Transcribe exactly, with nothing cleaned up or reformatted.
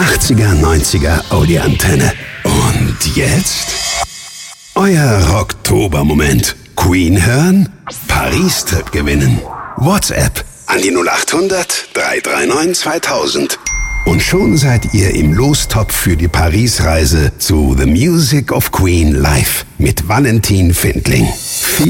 achtziger, neunziger Audi-Antenne. Und jetzt? Euer Rocktober-Moment. Queen hören? Paris-Trip gewinnen. WhatsApp an die null acht hundert, drei drei neun, zweitausend. Und schon seid ihr im Lostopf für die Paris-Reise zu The Music of Queen live mit Valentin Findling.